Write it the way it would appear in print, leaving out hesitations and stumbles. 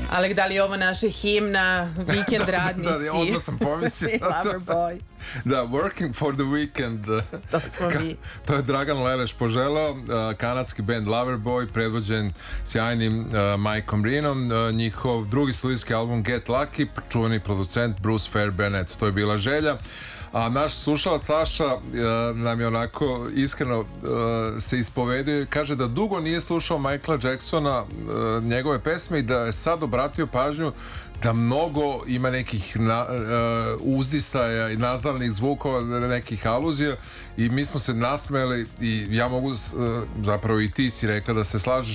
Ali da li je ovo naša himna, vikend radnici? Da, odmah sam pomislio na to. Loverboy. Da, Working for the Weekend. To je Dragan Leleš poželeo, kanadski band Loverboy, predvođen sjajnim Mikeom Rinom. Njihov drugi studijski album Get Lucky, čuveni producent Bruce Fairbairn, to je bila želja. A naš slušalac Saša nam je onako iskreno se ispovedio i kaže da dugo nije slušao Michaela Jacksona, njegove pesme, i da je sad obratio pažnju da mnogo ima nekih uzdisaja i nazalnih zvukova, nekih aluzija, i mi smo se nasmejali i ja mogu, zapravo i ti si rekla da se slažeš